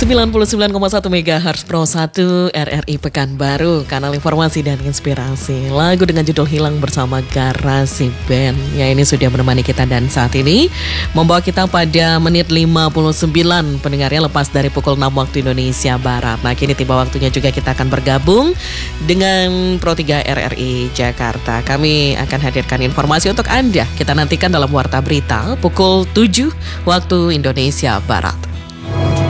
99,1 MHz Pro 1 RRI Pekanbaru, kanal informasi dan inspirasi. Lagu dengan judul Hilang bersama Garasi Band. Ya, ini sudah menemani kita dan saat ini membawa kita pada menit 59 pendengarnya lepas dari pukul 6 waktu Indonesia Barat. Nah, kini tiba waktunya juga kita akan bergabung dengan Pro 3 RRI Jakarta. Kami akan hadirkan informasi untuk Anda. Kita nantikan dalam Warta Berita pukul 7 waktu Indonesia Barat.